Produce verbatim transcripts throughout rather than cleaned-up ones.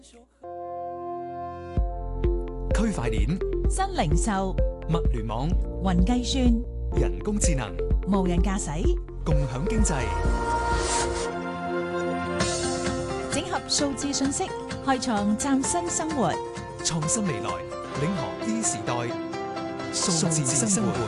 區塊鏈、 新零售、 物聯網、 雲計算、 人工智能、 無人駕駛、 共享經濟， 整合數字信息，開創嶄新生活。 創新未來，領航 E 時代，數字生活。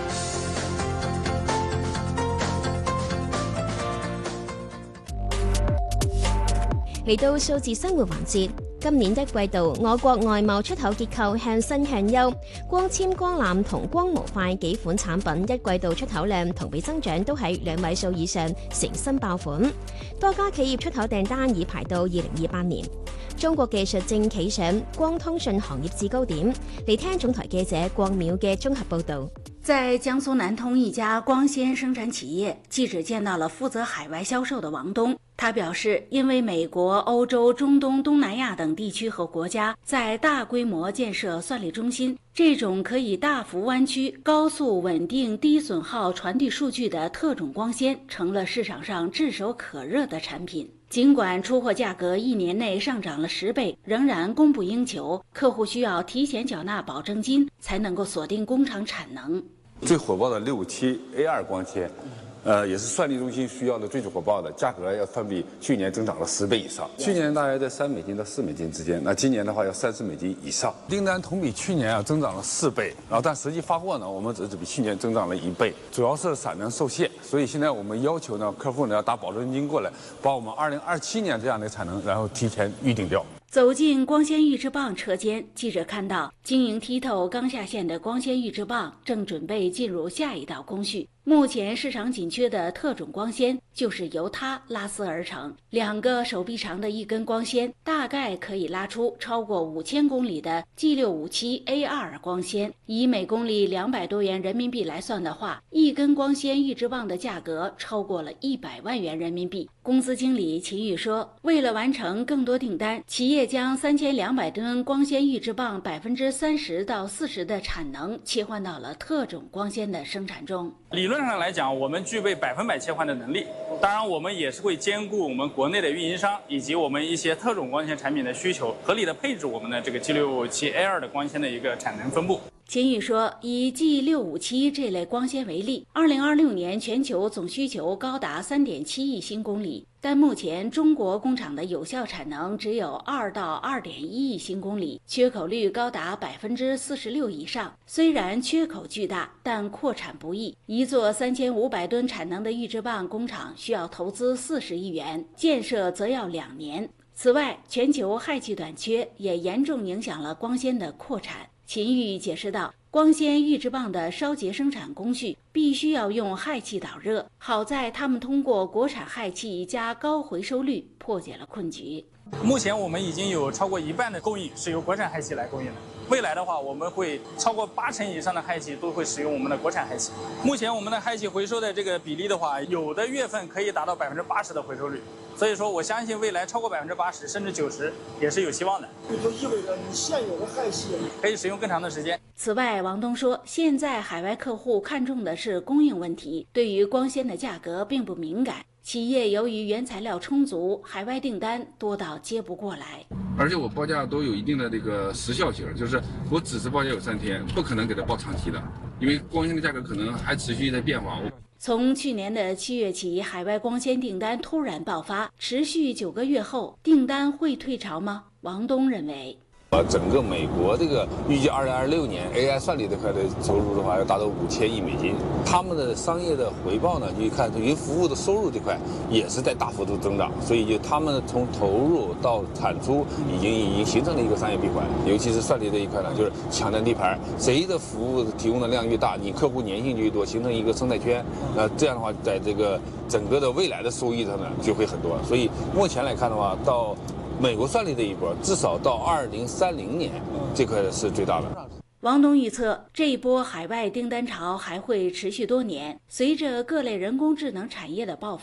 嚟到數字生活環節，今年一季度我國外貿出口結構向新向優，光纖光纜同光模塊幾款產品一季度出口量同比增長都喺兩位數以上，成新爆款。多家企業出口訂單已排到二零二八年。中國技術正企上光通訊行業至高點。嚟聽總台記者郭淼嘅綜合報導。 在江蘇南通一家光纖生產企業，記者見到了負責海外銷售的王東。他表示，因為美國、歐洲、中東、東南亞等地區和國家在大規模建設算力中心，這種可以大幅彎曲、高速穩定、低損耗傳遞數據的特種光纖，成了市場上炙手可熱的產品。儘管出貨價格一年內上漲了十倍，仍然供不應求，客戶需要提前繳納保證金，才能夠鎖定工廠產能。 最火爆的六五七 A 二光纖，呃，也是算力中心需要的最火爆的，價格要相比去年增長了十倍以上。去年大約在三美金到四美金之間，那今年的話要三十美金以上。訂單同比去年啊增長了四倍，然後但實際發貨呢，我們只比去年增長了一倍，主要是產能受限，所以現在我們要求呢，客戶呢要打保證金過來，把我們二零二七年這樣的產能，然後提前預定掉。 走進光纖預製棒車間，記者看到晶瑩剔透剛下線的光纖預製棒正準備進入下一道工序。目前市場緊缺的特種光纖就是由它拉絲而成，兩個手臂長的一根光纖大概可以拉出超過五千公里的 G 六五七 A 二光纖。以每公里兩百多元人民幣來算的話，一根光纖預製棒的價格超過了一百萬元人民幣。公司經理秦宇說，為了完成更多訂單，企業將三千兩百噸光纖預製棒百分之三十到四十的產能切換到了特種光纖的生產中。 理論上來講，我們具備百分百切換的能力。當然，我們也是會兼顧我們國內的運營商以及我們一些特種光纖產品的需求，合理的配置我們的這個 G 六五七 A 二的光纖的一個產能分布。 秦宇說，以 G 六五七這類光纖為例，二零二六年全球總需求高達三點七億新公里，但目前中國工廠的有效產能只有二到二點一億新公里，缺口率高達百分之四十六以上。雖然缺口巨大，但擴產不易。一座三千五百噸產能的預製棒工廠需要投資四十億元，建設則要兩年。此外，全球氦氣短缺也嚴重影響了光纖的擴產。秦宇解釋道，光纖預製棒的燒結生產工序必須要用氦氣導熱，好在他們通過國產氦氣加高回收率破解了困局。 目前我們已經有超過一半的供應是由國產氦氣來供應的，未來的話我們會超過八成以上的氦氣都會使用我們的國產氦氣。目前我們的氦氣回收的這個比例的話，有的月份可以達到百分之八十的回收率，所以說我相信未來超過百分之八十甚至九十也是有希望的。 也就意味着你現有的氦氣可以使用更長的時間。 此外，王東說，現在海外客戶看重的是供應問題，對於光纖的價格並不敏感。企業由於原材料充足，海外訂單多到接不過來。 而且我報價都有一定的這個時效性，就是我只是報價有三天，不可能給它報長期的，因為光纖的價格可能還持續在變化。 從去年的七月起，海外光纖訂單突然爆發，持續九個月後，訂單會退潮嗎？王東認為。 呃，整個美國這個預計二零二六年 A I 算力這塊的收入的話，要達到五千億美金。他們的商業的回報呢，就看雲服務的收入這塊也是在大幅度增長，所以就他們從投入到產出已經已經形成了一個商業閉環。尤其是算力這一塊呢，就是搶佔地盤，誰的服務提供的量越大，你客戶粘性就越多，形成一個生態圈。那這樣的話，在這個整個的未來的收益上呢，就會很多。所以目前來看的話，到美國算力的一波，至少到二零三零年，這塊是最大的。 王東預測，這一波海外訂單潮還會持續多年。隨着各類人工智能產業的爆發，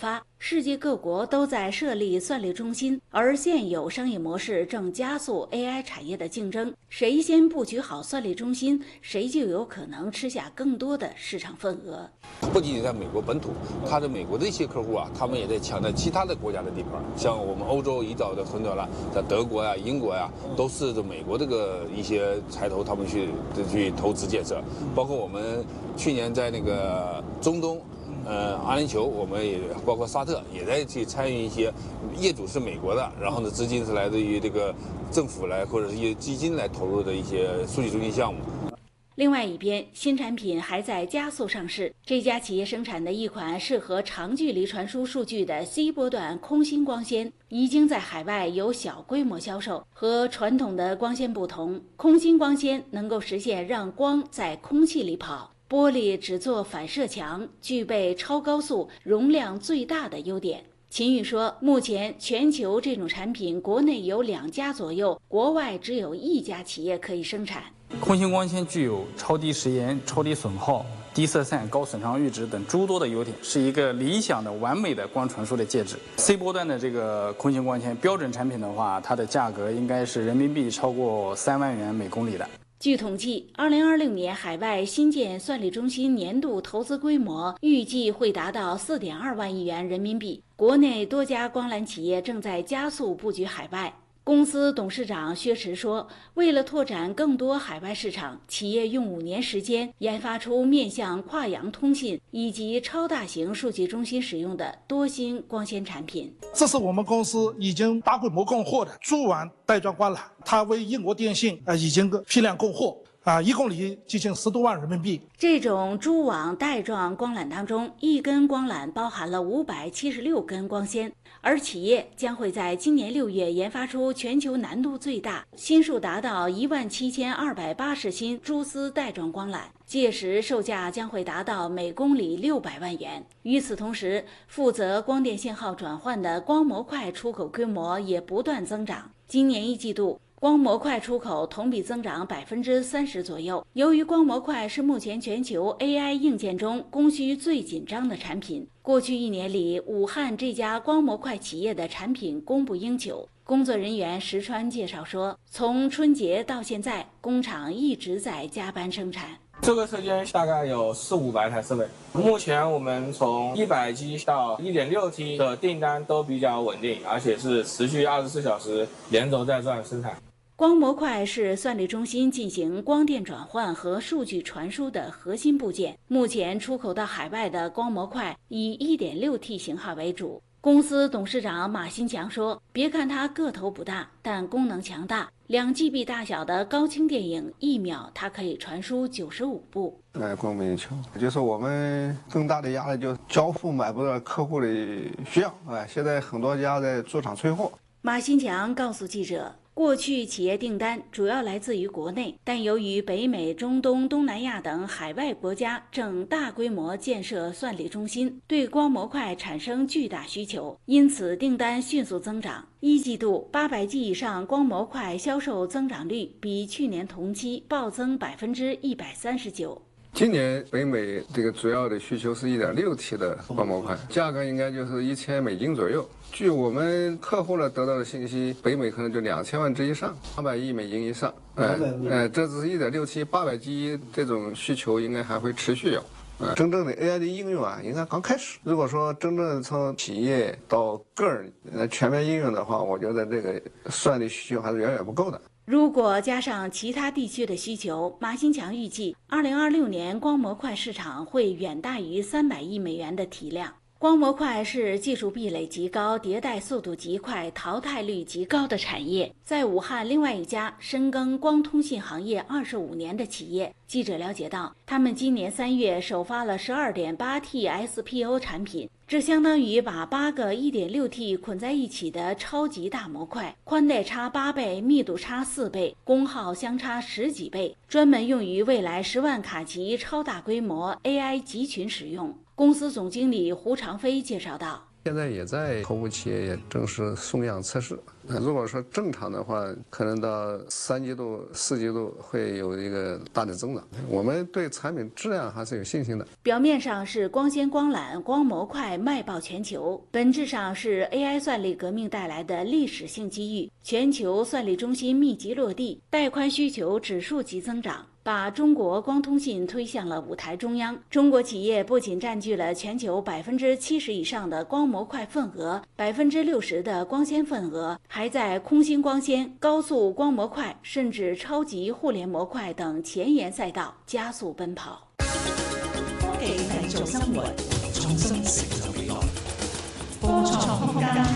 世界各国都在设立算力中心，而现有商业模式正加速 A I 产业的竞争。谁先布局好算力中心，谁就有可能吃下更多的市场份额。 不仅仅在美国本土，他的美国的一些客户啊，他们也在抢占其他的国家的地盘，像我们欧洲一早就很早了，在德国呀、英国呀，都是美国这个一些财头他们去去投资建设，包括我们去年在那个中东。呃，阿联酋我们也包括沙特也在去参与一些，业主是美国的，然后呢资金是来自于这个政府来或者是一些基金来投入的一些数据中心项目。 另外一边，新产品还在加速上市。这家企业生产的一款适合长距离传输数据的 C 波段空心光纤，已经在海外有小规模销售。和传统的光纤不同，空心光纤能够实现让光在空气里跑。玻璃只做反射墙，具备超高速、容量最大的优点。秦宇说，目前全球这种产品国内有两家左右，国外只有一家企业可以生产。 空心光纤具有超低时延、超低损耗、低色散、高损伤阈值等诸多的优点，是一个理想的完美的光传输的介质。C 波段的这个空心光纤标准产品的话，它的价格应该是人民币超过三万元每公里的。 据统计，二零二六年海外新建算力中心年度投资规模预计会达到四点二万亿元人民币。国内多家光缆企业正在加速布局海外。公司董事长薛驰说，为了拓展更多海外市场，企业用五年时间研发出面向跨洋通信以及超大型数据中心使用的多芯光纤产品。 这是我们公司已经大规模供货的珠网带状光缆，它为英国电信啊已经批量供货。啊，一公里接近十多万人民币。 这种蛛网带状光缆当中，一根光缆包含了五百七十六根光纤，而企业将会在今年六月研发出全球难度最大、芯数达到一万七千二百八十芯蛛丝带状光缆，届时售价将会达到每公里六百万元。与此同时，负责光电信号转换的光模块出口规模也不断增长。今年一季度，光模块出口同比增长百分之三十左右。由于光模块是目前全球 A I 硬件中供需最紧张的产品，过去一年里，武汉这家光模块企业的产品供不应求。工作人员石川介绍说，从春节到现在，工厂一直在加班生产。 这个车间大概有四五百台设备，目前我们从一百 G 到 一点六 T 的订单都比较稳定，而且是持续二十四小时连轴在转生产。 光模块是算力中心进行光电转换和数据传输的核心部件。目前出口到海外的光模块以 一点六 T 型号为主。公司董事长马新强说，别看它个头不大，但功能强大。两 G B 大小的高清电影，一秒它可以传输九十五部。 哎，供不应求，就是我们更大的压力就交付买不到客户的需要。哎，现在很多家在驻厂催货。 马新强告诉记者，过去企业订单主要来自于国内，但由于北美、中东、东南亚等海外国家正大规模建设算力中心，对光模块产生巨大需求，因此订单迅速增长。一季度八百 G 以上光模块销售增长率比去年同期暴增百分之一百三十九。 今年北美这个主要的需求是 一点六 T 的光模块，价格应该就是一千美金左右。据我们客户呢得到的信息，北美可能就两千万只以上，八百亿美金以上。哎哎，这只是 一点六 T 八百 G 这种需求应该还会持续有。呃，真正的 A I 的应用啊，应该刚开始。如果说真正从企业到个人呃全面应用的话，我觉得这个算力需求还是远远不够的。 如果加上其他地区的需求，马新强预计二零二六年光模块市场会远大于三百亿美元的体量。光模块是技术壁垒极高、迭代速度极快、淘汰率极高的产业。在武汉另外一家深耕光通信行业二十五年的企业，记者了解到，他们今年三月首发了 十二点八 T S P O 产品，这相当于把八个 一点六 T 捆在一起的超级大模块，宽带差八倍，密度差四倍，功耗相差十几倍，专门用于未来十万卡级超大规模 A I 集群使用。公司总经理胡长飞介绍道， 现在也在头部企业也正式送样测试， 那如果说正常的话，可能到三季度、四季度会有一个大的增长。我们对产品质量还是有信心的。 表面上是光纤光缆、光模块卖爆全球，本质上是 A I 算力革命带来的历史性机遇。全球算力中心密集落地，带宽需求指数级增长，把中国光通信推向了舞台中央。中国企业不仅占据了全球百分之七十以上的光模块份额，百分之六十的光纤份额，还在空心光纤、高速光模块，甚至超级互联模块等前沿賽道加速奔跑。 科技製造生活，創新成就未來，科創空間。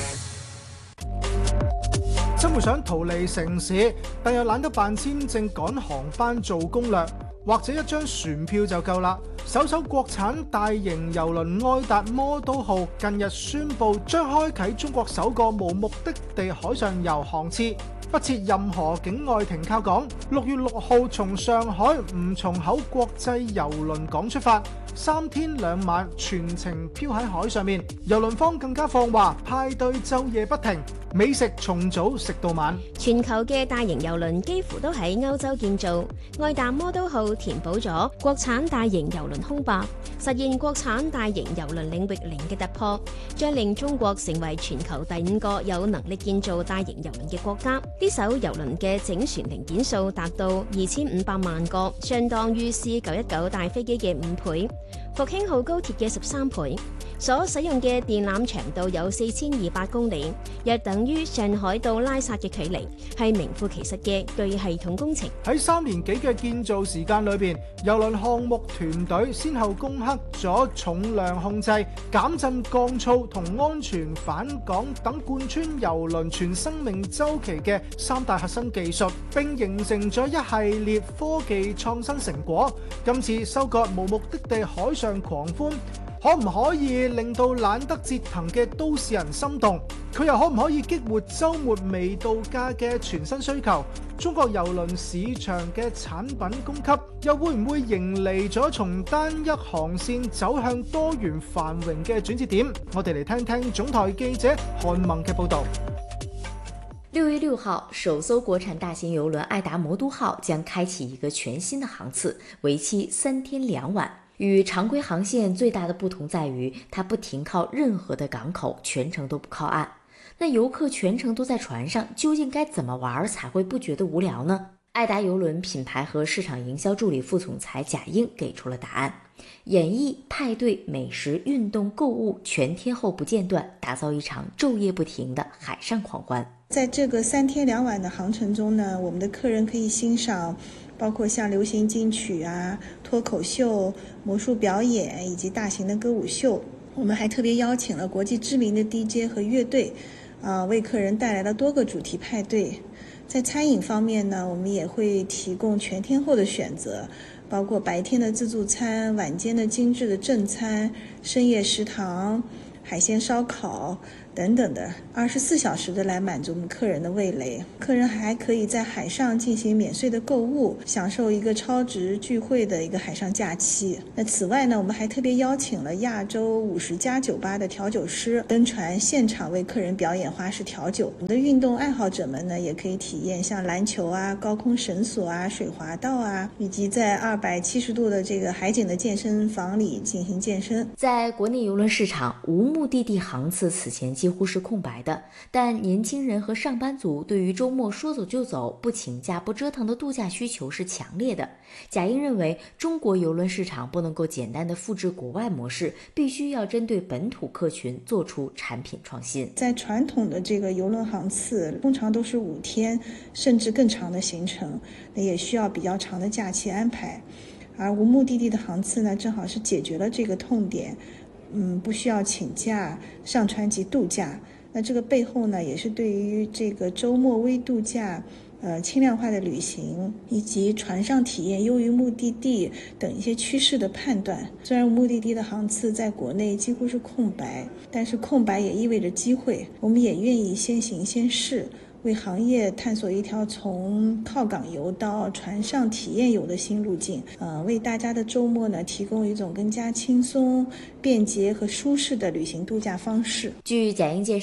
生活想逃離城市，但又懶得辦簽證趕航班做攻略，或者一張船票就夠啦。首艘國產大型郵輪愛達魔都號近日宣布將開啟中國首個無目的地海上遊航次，不設任何境外停靠港。六月六號從上海吳淞口國際郵輪港出發，三天兩晚全程漂喺海上面。郵輪方更加放話派對晝夜不停，美食從早食到晚。 全球嘅大型郵輪幾乎都喺歐洲建造，愛達魔都號填補咗國產大型郵輪空白，實現國產大型郵輪領域零嘅突破，將令中國成為全球第五個有能力建造大型郵輪嘅國家。呢艘郵輪嘅整船零件數達到二千五百萬個，相當於 C 九一九大飛機嘅五倍，復興號高鐵嘅十三倍。所使用嘅電纜長度有四千二百公里，約等於上海到拉薩嘅距離，係名副其實嘅巨系統工程。 喺三年幾嘅建造時間裏邊，郵輪項目團隊先後攻克咗重量控制、減震降噪同安全返港等貫穿郵輪全生命週期嘅三大核心技術，並形成咗一系列科技創新成果。今次收割無目的地海上狂歡，可唔可以令到懶得折騰嘅都市人心動？佢又可唔可以激活週末微度假嘅全新需求？中國郵輪市場嘅產品供給又會唔會迎嚟咗從單一航線走向多元繁榮嘅轉折點？我哋嚟聽聽總台記者韓萌嘅報導。 六月六號，首艘國產大型郵輪愛達魔都號將開啟一個全新的航次，為期三天兩晚。與常規航線最大的不同在於，它不停靠任何的港口，全程都不靠岸。那遊客全程都在船上，究竟該怎麼玩才會不覺得無聊呢？愛達郵輪品牌和市場營銷助理副總裁賈英給出了答案：演繹派對、美食、運動、購物全天候不間斷，打造一場晝夜不停的海上狂歡。 在這個三天兩晚的航程中呢，我們的客人可以欣賞包括像流行金曲啊、脫口秀、魔術表演以及大型的歌舞秀。我們還特別邀請了國際知名的 D J 和樂隊，啊，為客人帶來了多個主題派對。在餐飲方面呢，我們也會提供全天候的選擇，包括白天的自助餐、晚間的精緻的正餐、深夜食堂、海鮮燒烤等等的，二十四小時的來滿足我們客人的味蕾。客人還可以在海上進行免稅的購物，享受一個超值聚會的一個海上假期。那此外呢，我們還特別邀請了亞洲五十家酒吧的調酒師登船現場為客人表演花式調酒。我們的運動愛好者們呢，也可以體驗像籃球啊、高空繩索啊、水滑道啊，以及在二百七十度的這個海景的健身房裡進行健身。 在國內郵輪市場，無目的地航次此前幾乎是空白的，但年輕人和上班族對於周末說走就走、不請假不折騰的度假需求是強烈的。賈英認為，中國郵輪市場不能夠簡單的複製國外模式，必須要針對本土客群做出產品創新。 在傳統的這個郵輪航次，通常都是五天甚至更長的行程，那也需要比較長的假期安排。而無目的地的航次呢，正好是解決了這個痛點。嗯，不需要請假上船及度假。那這個背後呢，也是對於這個周末微度假、呃輕量化的旅行以及船上體驗優於目的地等一些趨勢的判斷。雖然目的地的航次在國內幾乎是空白，但是空白也意味着機會。我們也願意先行先試，為行業探索一條從靠港遊到船上體驗遊的新路徑，呃，為大家的周末呢提供一種更加輕鬆、便捷和舒適的旅行度假方式。 據賈英介紹，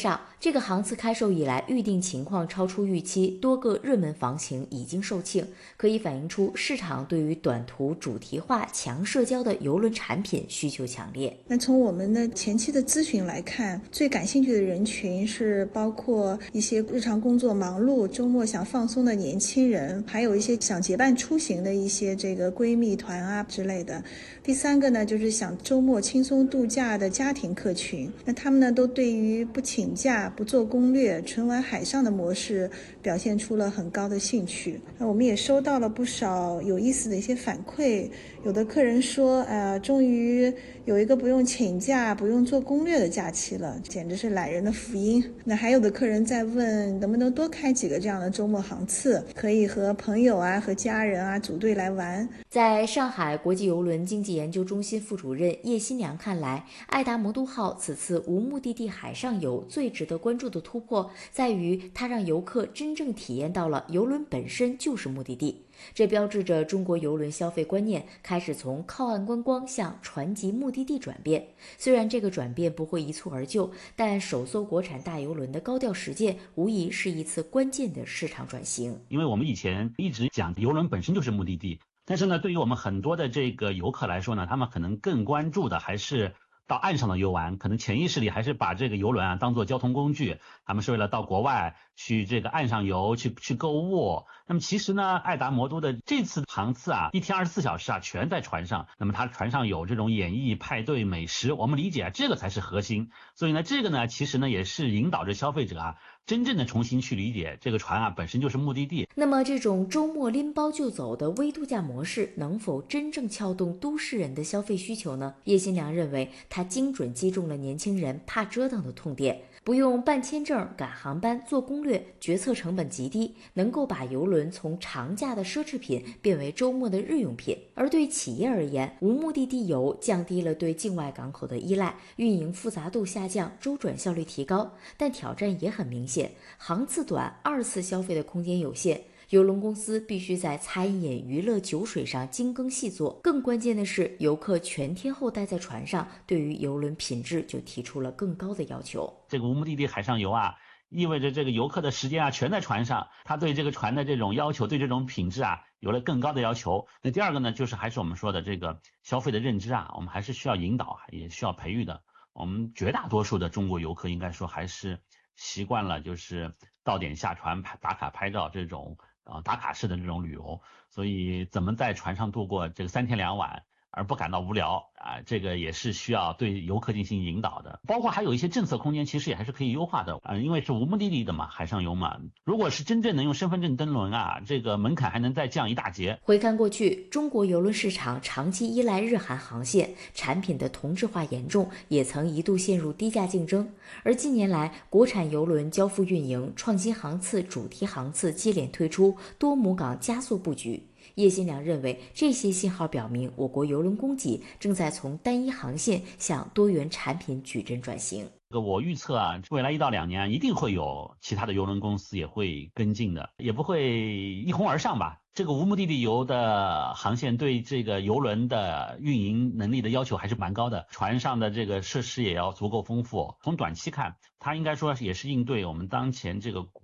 这个航次开售以来，预订情况超出预期，多个热门房型已经售罄，可以反映出市场对于短途主题化、强社交的邮轮产品需求强烈。 那从我们的前期的咨询来看，最感兴趣的人群是包括一些日常工作忙碌、周末想放松的年轻人，还有一些想结伴出行的一些这个闺蜜团啊之类的。第三个呢，就是想周末轻松度假的家庭客群。那他们呢，都对于不请假、不做攻略、纯玩海上的模式表现出了很高的兴趣。那我们也收到了不少有意思的一些反馈，有的客人说，呃，终于有一个不用请假、不用做攻略的假期了，简直是懒人的福音。那还有的客人在问，能不能多开几个这样的周末航次，可以和朋友啊、和家人啊组队来玩。 在上海国际邮轮经济研究中心副主任叶新良看来，爱达魔都号此次无目的地海上游最值得关注的突破，在于它让游客真正体验到了邮轮本身就是目的地。这标志着中国邮轮消费观念开始从靠岸观光向船级目的地转变。虽然这个转变不会一蹴而就，但首艘国产大邮轮的高调实践无疑是一次关键的市场转型。 因为我们以前一直讲邮轮本身就是目的地，但是呢，对于我们很多的这个游客来说呢，他们可能更关注的还是到岸上的游玩，可能潜意识里还是把这个邮轮啊当做交通工具，他们是为了到国外去这个岸上游，去去购物。那么其实呢，爱达魔都的这次航次啊，一天二十四小时啊，全在船上。那么它船上有这种演艺、派对、美食，我们理解啊，这个才是核心。所以呢，这个呢，其实呢，也是引导着消费者啊，真正的重新去理解这个船啊本身就是目的地。 那么这种周末拎包就走的微度假模式，能否真正撬动都市人的消费需求呢？叶新良认为，它精准击中了年轻人怕折腾的痛点。不用办签证、赶航班、做攻略，决策成本极低，能够把邮轮从长假的奢侈品变为周末的日用品。而对企业而言，无目的地游降低了对境外港口的依赖，运营复杂度下降，周转效率提高。但挑战也很明显，航次短，二次消费的空间有限。邮轮公司必须在餐饮、娱乐、酒水上精耕细作。更关键的是，游客全天候待在船上，对于邮轮品质就提出了更高的要求。 这个无目的地海上游啊，意味着这个游客的时间啊全在船上，他对这个船的这种要求，对这种品质啊有了更高的要求。那第二个呢，就是还是我们说的这个消费的认知啊，我们还是需要引导，也需要培育的。我们绝大多数的中国游客应该说还是习惯了就是到点下船打卡拍照这种呃打卡式的这种旅游，所以怎么在船上度过这个三天两晚而不感到无聊啊，这个也是需要对游客进行引导的。包括还有一些政策空间，其实也还是可以优化的啊，因为是无目的地的嘛，海上游嘛。如果是真正能用身份证登轮啊，这个门槛还能再降一大截。 回看过去，中国邮轮市场长期依赖日韩航线，产品的同质化严重，也曾一度陷入低价竞争。而近年来，国产邮轮交付运营、创新航次、主题航次接连推出，多母港加速布局。叶新良认为，这些信号表明我国邮轮供给正在从单一航线向多元产品矩阵转型。 我预测啊，未来一到两年一定会有其他的邮轮公司也会跟进的，也不会一哄而上吧。这个无目的地游的航线对这个邮轮的运营能力的要求还是蛮高的，船上的这个设施也要足够丰富。从短期看，它应该说也是应对我们当前这个